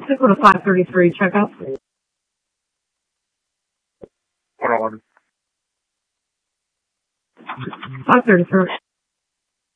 Let's go to 533 checkup. Hold on. 533.